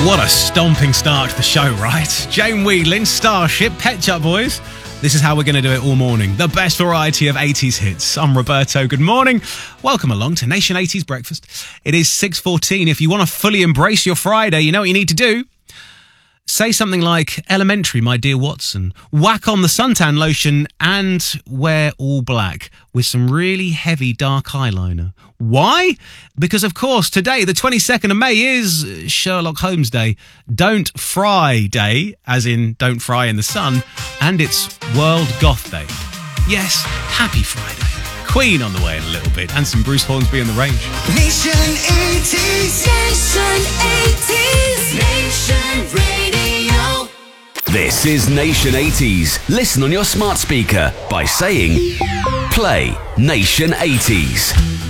What a stomping start to the show, right? Jane Wheedling, Starship, Pet Shop Boys. This is how we're going to do it all morning. The best variety of 80s hits. I'm Roberto. Good morning. Welcome along to Nation 80s Breakfast. It is 6:14. If you want to fully embrace your Friday, you know what you need to do. Say something like, elementary, my dear Watson. Whack on the suntan lotion and wear all black with some really heavy dark eyeliner. Why? Because, of course, today, the 22nd of May, is Sherlock Holmes Day. Don't Fry Day, as in don't fry in the sun. And it's World Goth Day. Yes, happy Friday. Queen on the way in a little bit, and some Bruce Hornsby on the range. Nation 80s. Nation 80s. Nation Radio. This is Nation 80s. Listen on your smart speaker by saying, play Nation 80s.